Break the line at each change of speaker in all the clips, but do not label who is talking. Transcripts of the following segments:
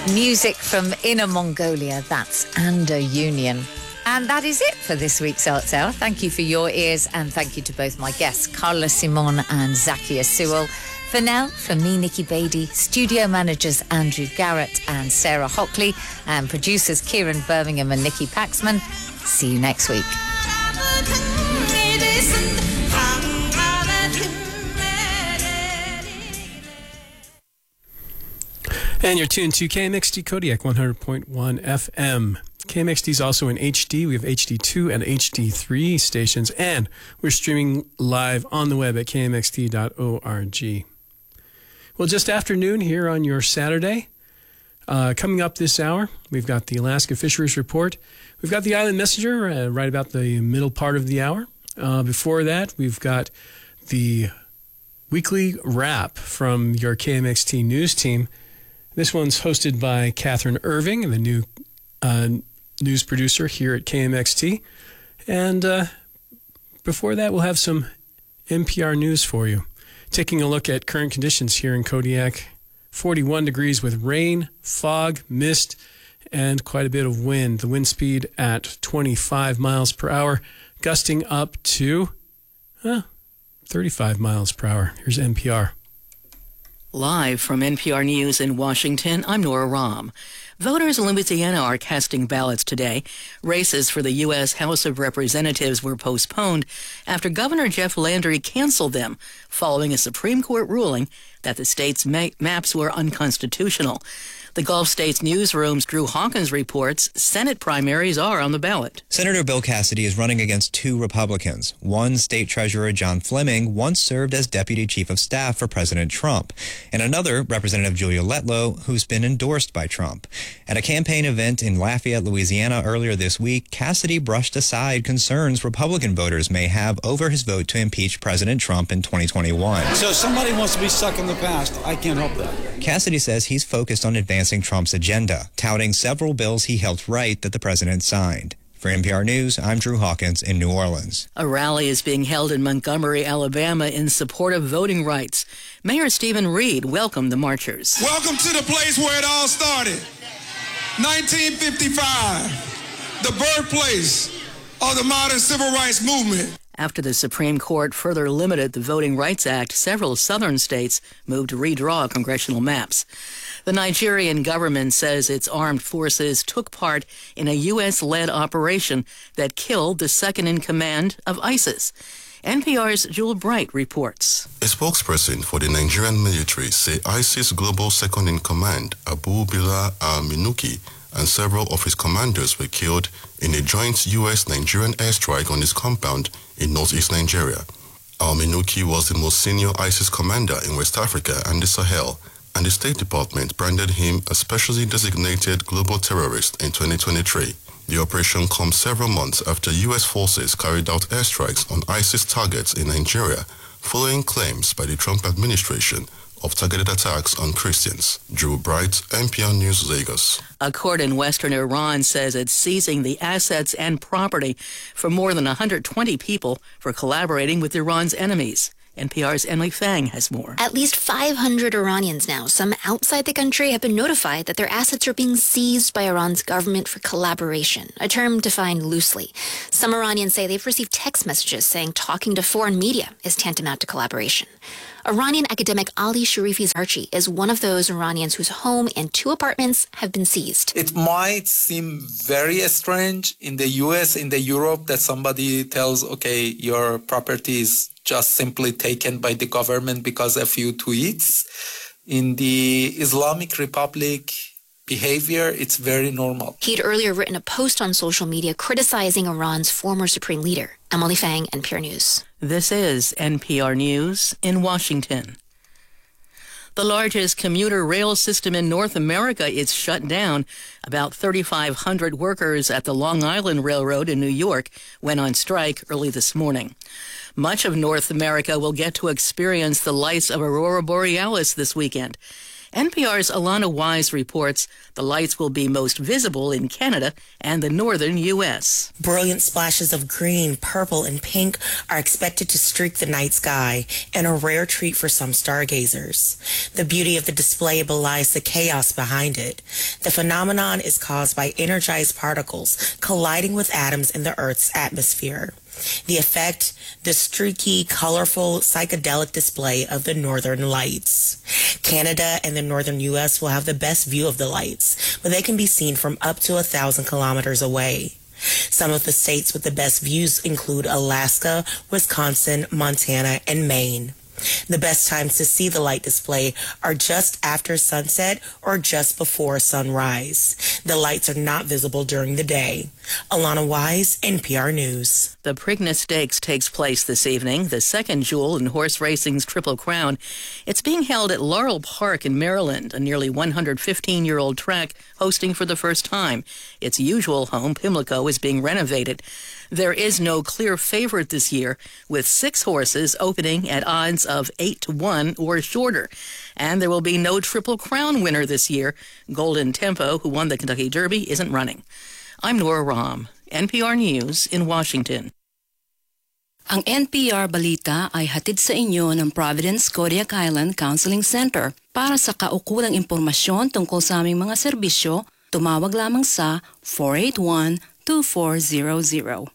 Music from Inner Mongolia, that's Anda Union. And that is it for this week's Arts Hour. Thank you for your ears, and thank you to both my guests, Carla Simon and Zakia Sewell. For now, from me, Nikki Beattie, studio managers Andrew Garrett and Sarah Hockley, and producers Kieran Birmingham and Nikki Paxman. See you next week.
And you're tuned to KMXT Kodiak 100.1 FM. KMXT is also in HD. We have HD2 and HD3 stations, and we're streaming live on the web at kmxt.org. Well, just afternoon here on your Saturday. Coming up this hour, we've got the Alaska Fisheries Report. We've got the Island Messenger right about the middle part of the hour. Before that, we've got the weekly wrap from your KMXT news team. This one's hosted by Catherine Irving, the new news producer here at KMXT. And before that, we'll have some NPR news for you. Taking a look at current conditions here in Kodiak. 41 degrees with rain, fog, mist, and quite a bit of wind. The wind speed at 25 miles per hour, gusting up to 35 miles per hour. Here's NPR.
Live from NPR News in Washington, I'm Nora Rahm. Voters in Louisiana are casting ballots today. Races for the U.S. House of Representatives were postponed after Governor Jeff Landry canceled them following a Supreme Court ruling that the state's maps were unconstitutional. The Gulf States Newsroom's Drew Hawkins reports Senate primaries are on the ballot.
Senator Bill Cassidy is running against two Republicans. One, State Treasurer John Fleming, once served as Deputy Chief of Staff for President Trump, and another, Representative Julia Letlow, who's been endorsed by Trump. At a campaign event in Lafayette, Louisiana earlier this week, Cassidy brushed aside concerns Republican voters may have over his vote to impeach President Trump in 2021.
So somebody wants to be stuck in the past. I can't help that.
Cassidy says he's focused on advancing Trump's agenda, touting several bills he helped write that the president signed. For NPR News, I'm Drew Hawkins in New Orleans.
A rally is being held in Montgomery, Alabama in support of voting rights. Mayor Stephen Reed welcomed the marchers.
Welcome to the place where it all started. 1955, the birthplace of the modern civil rights movement.
After the Supreme Court further limited the Voting Rights Act, several southern states moved to redraw congressional maps. The Nigerian government says its armed forces took part in a U.S.-led operation that killed the second-in-command of ISIS. NPR's Jewel Bright reports.
A spokesperson for the Nigerian military say ISIS global second-in-command, Abu Bilal al-Minuki, and several of his commanders were killed in a joint U.S.-Nigerian airstrike on his compound in northeast Nigeria. Al-Minuki was the most senior ISIS commander in West Africa and the Sahel, and the State Department branded him a specially designated global terrorist in 2023. The operation comes several months after U.S. forces carried out airstrikes on ISIS targets in Nigeria, following claims by the Trump administration of targeted attacks on Christians. Drew Bright, NPR News, Lagos.
A court in western Iran says it's seizing the assets and property for more than 120 people for collaborating with Iran's enemies. NPR's Emily Fang has more.
At least 500 Iranians now, some outside the country, have been notified that their assets are being seized by Iran's government for collaboration, a term defined loosely. Some Iranians say they've received text messages saying talking to foreign media is tantamount to collaboration. Iranian academic Ali Sharifi Zarchi is one of those Iranians whose home and 2 apartments have been seized.
It might seem very strange in the US, in the Europe, that somebody tells, okay, your property is just simply taken by the government because a few tweets. In the Islamic Republic behavior, it's very normal.
He'd earlier written a post on social media criticizing Iran's former supreme leader. Emily Fang, NPR News.
This is NPR News in Washington. The largest commuter rail system in North America is shut down. About 3,500 workers at the Long Island Railroad in New York went on strike early this morning. Much of North America will get to experience the lights of Aurora Borealis this weekend. NPR's Alana Wise reports the lights will be most visible in Canada and the northern U.S.
Brilliant splashes of green, purple, and pink are expected to streak the night sky, and a rare treat for some stargazers. The beauty of the display belies the chaos behind it. The phenomenon is caused by energized particles colliding with atoms in the Earth's atmosphere. The effect, the streaky, colorful, psychedelic display of the northern lights. Canada and the northern U.S. will have the best view of the lights, but they can be seen from up to 1,000 kilometers away. Some of the states with the best views include Alaska, Wisconsin, Montana, and Maine. The best times to see the light display are just after sunset or just before sunrise. The lights are not visible during the day. Alana Wise, NPR News.
The Preakness Stakes takes place this evening, the second jewel in horse racing's Triple Crown. It's being held at Laurel Park in Maryland, a nearly 115-year-old track hosting for the first time. Its usual home, Pimlico, is being renovated. There is no clear favorite this year, with 6 horses opening at odds of 8-1 or shorter. And there will be no Triple Crown winner this year. Golden Tempo, who won the Kentucky Derby, isn't running. I'm Nora Rahm, NPR News in Washington.
Ang NPR Balita ay hatid sa inyo ng Providence Kodiak Island Counseling Center. Para sa kaukulang impormasyon tungkol sa aming mga serbisyo, tumawag lamang sa 481-2400.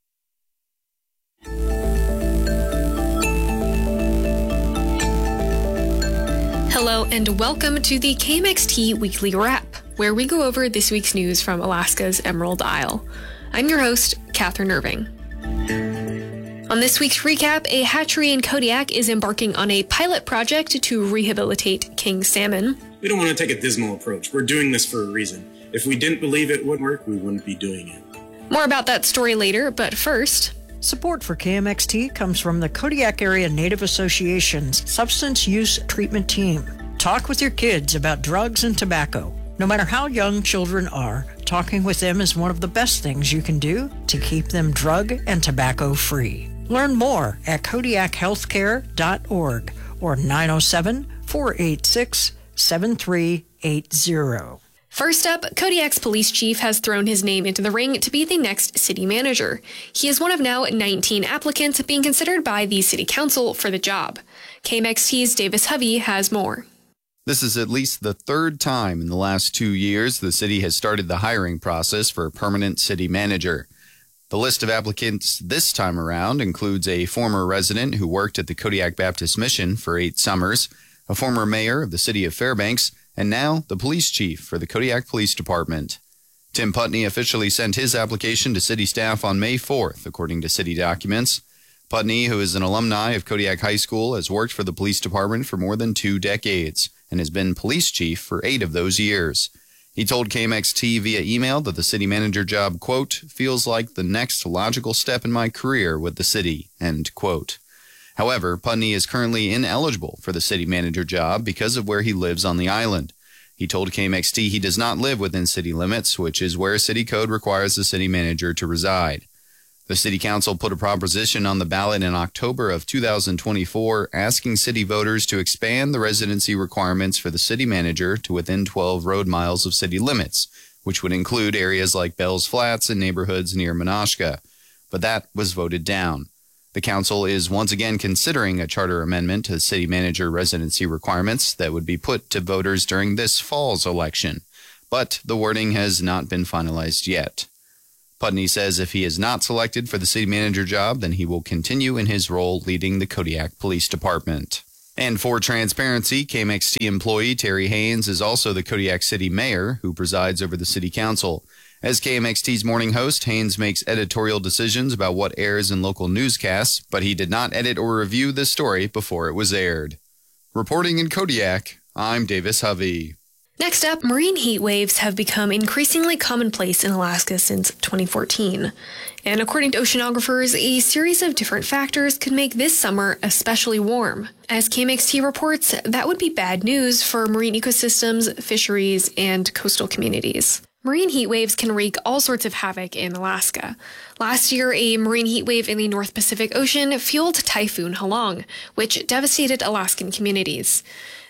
Hello and welcome to the KMXT Weekly Wrap, where we go over this week's news from Alaska's Emerald Isle. I'm your host, Catherine Irving. On this week's recap, a hatchery in Kodiak is embarking on a pilot project to rehabilitate king salmon.
We don't want to take a dismal approach. We're doing this for a reason. If we didn't believe it would work, we wouldn't be doing it.
More about that story later, but first...
Support for KMXT comes from the Kodiak Area Native Association's Substance Use Treatment Team. Talk with your kids about drugs and tobacco. No matter how young children are, talking with them is one of the best things you can do to keep them drug and tobacco free. Learn more at kodiakhealthcare.org or 907-486-7380.
First up, Kodiak's police chief has thrown his name into the ring to be the next city manager. He is one of now 19 applicants being considered by the city council for the job. KMXT's Davis Hovey has more.
This is at least the third time in the last 2 years the city has started the hiring process for a permanent city manager. The list of applicants this time around includes a former resident who worked at the Kodiak Baptist Mission for 8 summers, a former mayor of the city of Fairbanks, and now the police chief for the Kodiak Police Department. Tim Putney officially sent his application to city staff on May 4th, according to city documents. Putney, who is an alumni of Kodiak High School, has worked for the police department for more than 2 decades and has been police chief for 8 of those years. He told KMXT via email that the city manager job, quote, feels like the next logical step in my career with the city, end quote. However, Putney is currently ineligible for the city manager job because of where he lives on the island. He told KMXT he does not live within city limits, which is where city code requires the city manager to reside. The city council put a proposition on the ballot in October of 2024 asking city voters to expand the residency requirements for the city manager to within 12 road miles of city limits, which would include areas like Bell's Flats and neighborhoods near Menasha. But that was voted down. The council is once again considering a charter amendment to city manager residency requirements that would be put to voters during this fall's election, but the wording has not been finalized yet. Putney says if he is not selected for the city manager job, then he will continue in his role leading the Kodiak Police Department. And for transparency, KMXT employee Terry Haynes is also the Kodiak City Mayor, who presides over the city council. As KMXT's morning host, Haynes makes editorial decisions about what airs in local newscasts, but he did not edit or review this story before it was aired. Reporting in Kodiak, I'm Davis Hovey.
Next up, marine heat waves have become increasingly commonplace in Alaska since 2014. And according to oceanographers, a series of different factors could make this summer especially warm. As KMXT reports, that would be bad news for marine ecosystems, fisheries, and coastal communities. Marine heat waves can wreak all sorts of havoc in Alaska. Last year, a marine heat wave in the North Pacific Ocean fueled Typhoon Halong, which devastated Alaskan communities.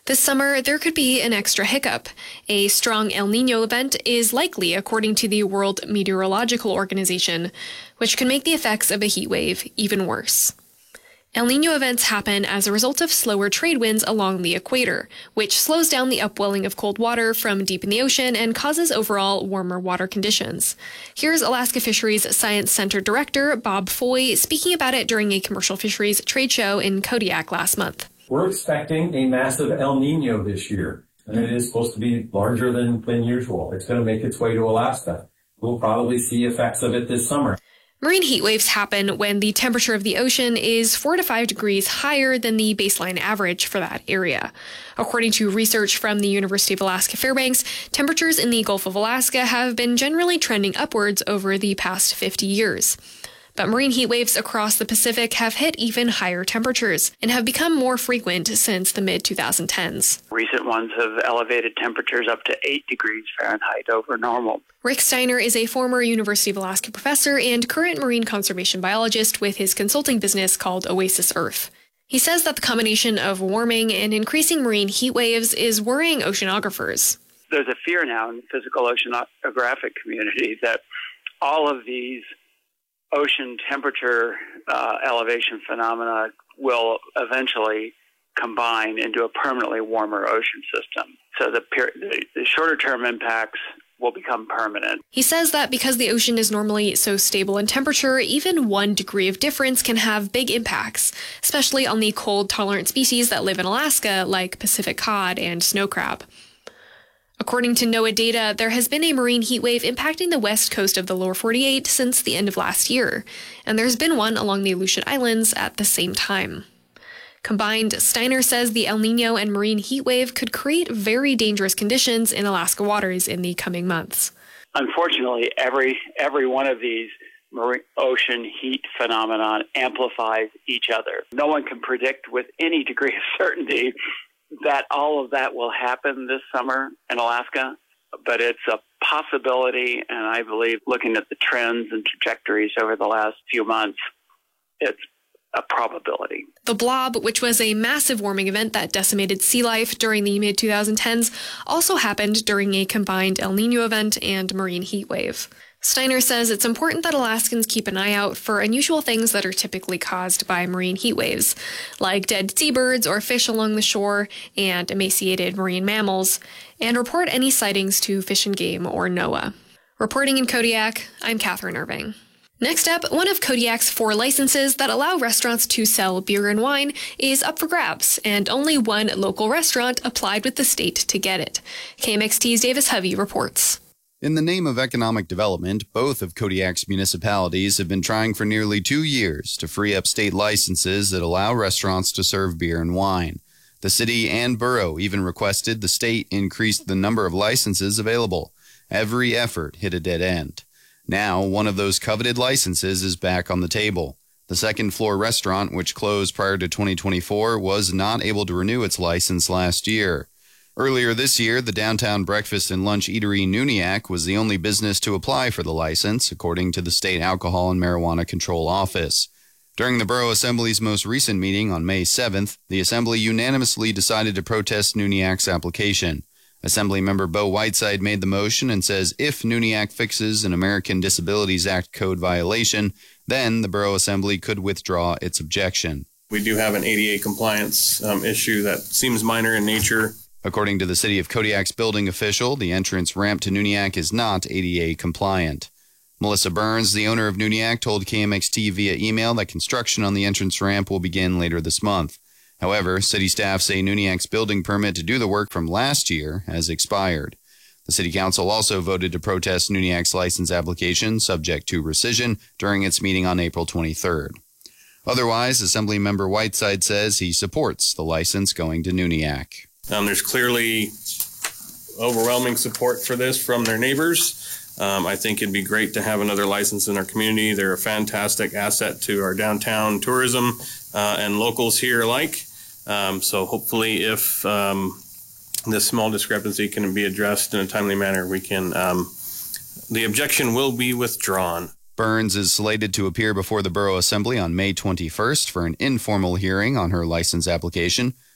This summer, there could be an extra hiccup. A strong El Niño event is likely, according to the World Meteorological Organization, which can make the effects of a heat wave even worse. El Niño events happen as a result of slower trade winds along the equator, which slows down the upwelling of cold water from deep in the ocean and causes overall warmer water conditions. Here's Alaska Fisheries Science Center Director Bob Foy speaking about it during a commercial fisheries trade show in Kodiak last month.
We're expecting a massive El Niño this year, and it is supposed to be larger than usual. It's going to make its way to Alaska. We'll probably see effects of it this summer.
Marine heat waves happen when the temperature of the ocean is 4 to 5 degrees higher than the baseline average for that area. According to research from the University of Alaska Fairbanks, temperatures in the Gulf of Alaska have been generally trending upwards over the past 50 years. But marine heat waves across the Pacific have hit even higher temperatures and have become more frequent since the mid-2010s.
Recent ones have elevated temperatures up to 8 degrees Fahrenheit over normal.
Rick Steiner is a former University of Alaska professor and current marine conservation biologist with his consulting business called Oasis Earth. He says that the combination of warming and increasing marine heat waves is worrying oceanographers.
There's a fear now in the physical oceanographic community that all of these ocean temperature elevation phenomena will eventually combine into a permanently warmer ocean system. So the shorter-term impacts will become permanent.
He says that because the ocean is normally so stable in temperature, even 1 degree of difference can have big impacts, especially on the cold-tolerant species that live in Alaska, like Pacific cod and snow crab. According to NOAA data, there has been a marine heat wave impacting the west coast of the lower 48 since the end of last year, and there's been one along the Aleutian Islands at the same time. Combined, Steiner says the El Niño and marine heat wave could create very dangerous conditions in Alaska waters in the coming months.
Unfortunately, every one of these marine ocean heat phenomenon amplifies each other. No one can predict with any degree of certainty that all of that will happen this summer in Alaska, but it's a possibility, and I believe looking at the trends and trajectories over the last few months, it's a probability.
The blob, which was a massive warming event that decimated sea life during the mid-2010s, also happened during a combined El Niño event and marine heat wave. Steiner says it's important that Alaskans keep an eye out for unusual things that are typically caused by marine heat waves, like dead seabirds or fish along the shore and emaciated marine mammals, and report any sightings to Fish and Game or NOAA. Reporting in Kodiak, I'm Catherine Irving. Next up, one of Kodiak's 4 licenses that allow restaurants to sell beer and wine is up for grabs, and only one local restaurant applied with the state to get it. KMXT's Davis Hovey reports.
In the name of economic development, both of Kodiak's municipalities have been trying for nearly 2 years to free up state licenses that allow restaurants to serve beer and wine. The city and borough even requested the state increase the number of licenses available. Every effort hit a dead end. Now, one of those coveted licenses is back on the table. The second floor restaurant, which closed prior to 2024, was not able to renew its license last year. Earlier this year, the downtown breakfast and lunch eatery Nuniac was the only business to apply for the license, according to the State Alcohol and Marijuana Control Office. During the Borough Assembly's most recent meeting on May 7th, the Assembly unanimously decided to protest Nuniac's application. Assemblymember Bo Whiteside made the motion and says if Nuniac fixes an American Disabilities Act code violation, then the Borough Assembly could withdraw its objection.
We do have an ADA compliance issue that seems minor in nature.
According to the City of Kodiak's building official, the entrance ramp to Nuniac is not ADA compliant. Melissa Burns, the owner of Nuniac, told KMXT via email that construction on the entrance ramp will begin later this month. However, city staff say Nuniac's building permit to do the work from last year has expired. The City Council also voted to protest Nuniac's license application, subject to rescission, during its meeting on April 23rd. Otherwise, Assemblymember Whiteside says he supports the license going to Nuniac.
There's clearly overwhelming support for this from their neighbors. I think it'd be great to have another license in our community. They're a fantastic asset to our downtown tourism and locals here alike. So hopefully if this small discrepancy can be addressed in a timely manner, we can. The objection will be withdrawn.
Burns is slated to appear before the Borough Assembly on May 21st for an informal hearing on her license application.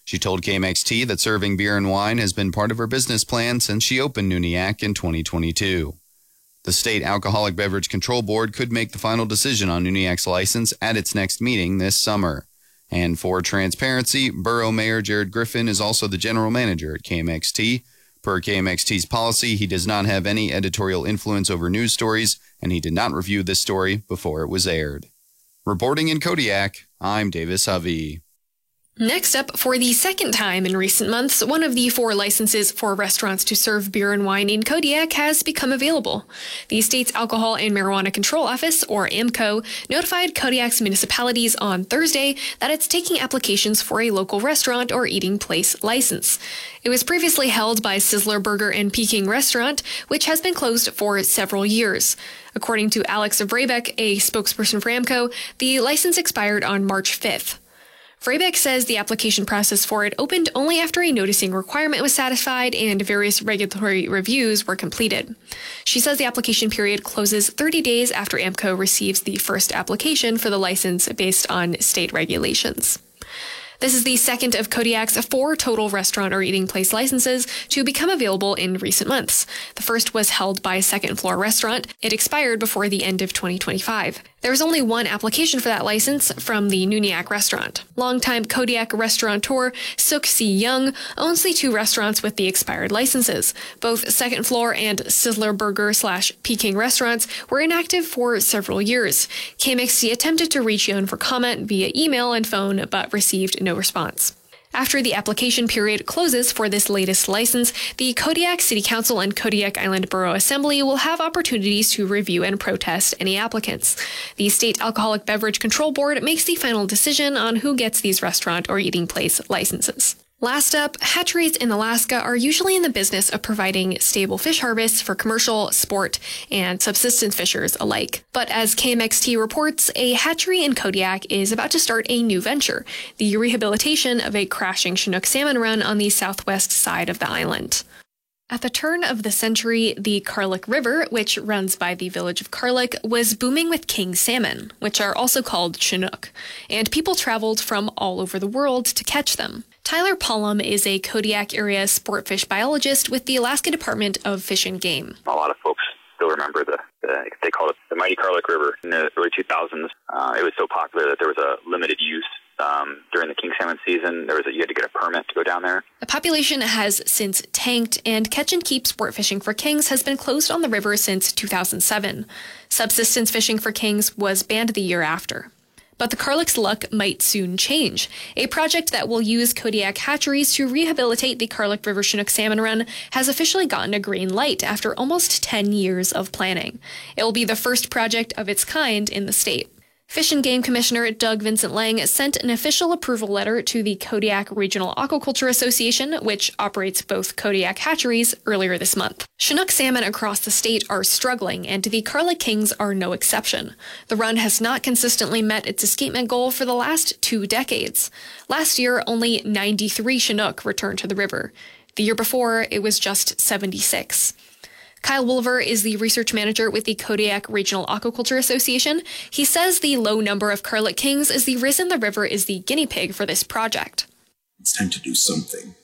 She told KMXT that serving beer and wine has been part of her business plan since she opened Nooniac in 2022. The State Alcoholic Beverage Control Board could make the final decision on Nooniac's license at its next meeting this summer. And for transparency, Borough Mayor Jared Griffin is also the general manager at KMXT. Per KMXT's policy, he does not have any editorial influence over news stories, and he did not review this story before it was aired. Reporting in Kodiak, I'm Davis Hovey.
Next up, for the second time in recent months, one of the 4 licenses for restaurants to serve beer and wine in Kodiak has become available. The state's Alcohol and Marijuana Control Office, or AMCO, notified Kodiak's municipalities on Thursday that it's taking applications for a local restaurant or eating place license. It was previously held by Sizzler Burger and Peking Restaurant, which has been closed for several years. According to Alex Vrebeck, a spokesperson for AMCO, the license expired on March 5th. Vrebeck says the application process for it opened only after a noticing requirement was satisfied and various regulatory reviews were completed. She says the application period closes 30 days after AMCO receives the first application for the license based on state regulations. This is the second of Kodiak's 4 total restaurant or eating place licenses to become available in recent months. The first was held by Second Floor Restaurant. It expired before the end of 2025. There was only one application for that license from the Nooniac restaurant. Longtime Kodiak restaurateur Suk Si Young owns the 2 restaurants with the expired licenses. Both Second Floor and Sizzler Burger / Peking restaurants were inactive for several years. KMXT attempted to reach Young for comment via email and phone, but received no response. After the application period closes for this latest license, the Kodiak City Council and Kodiak Island Borough Assembly will have opportunities to review and protest any applicants. The State Alcoholic Beverage Control Board makes the final decision on who gets these restaurant or eating place licenses. Last up, hatcheries in Alaska are usually in the business of providing stable fish harvests for commercial, sport, and subsistence fishers alike. But as KMXT reports, a hatchery in Kodiak is about to start a new venture, the rehabilitation of a crashing Chinook salmon run on the southwest side of the island. At the turn of the century, the Karluk River, which runs by the village of Karluk, was booming with king salmon, which are also called Chinook, and people traveled from all over the world to catch them. Tyler Pollum is a Kodiak area sportfish biologist with the Alaska Department of Fish and Game.
A lot of folks still remember they called it the mighty Karluk River in the early 2000s. It was so popular that there was a limited use. During the king salmon season, you had to get a permit to go down there.
The population has since tanked, and catch and keep sport fishing for kings has been closed on the river since 2007. Subsistence fishing for kings was banned the year after. But the Karluk's luck might soon change. A project that will use Kodiak hatcheries to rehabilitate the Karluk River Chinook salmon run has officially gotten a green light after almost 10 years of planning. It will be the first project of its kind in the state. Fish and Game Commissioner Doug Vincent Lang sent an official approval letter to the Kodiak Regional Aquaculture Association, which operates both Kodiak hatcheries, earlier this month. Chinook salmon across the state are struggling, and the Karluk Kings are no exception. The run has not consistently met its escapement goal for the last 2 decades. Last year, only 93 Chinook returned to the river. The year before, it was just 76. Kyle Wolver is the research manager with the Kodiak Regional Aquaculture Association. He says the low number of Karluk Kings is the reason the river is the guinea pig for this project.
It's time to do something.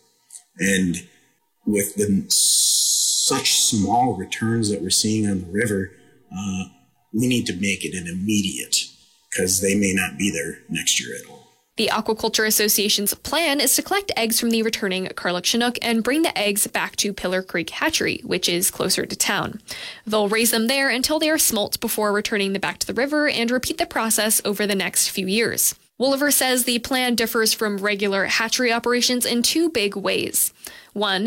And with such small returns that we're seeing on the river, we need to make it an immediate, because they may not be there next year at all.
The Aquaculture Association's plan is to collect eggs from the returning Karluk Chinook and bring the eggs back to Pillar Creek Hatchery, which is closer to town. They'll raise them there until they are smolt before returning them back to the river and repeat the process over the next few years. Wolver says the plan differs from regular hatchery operations in 2 big ways. One,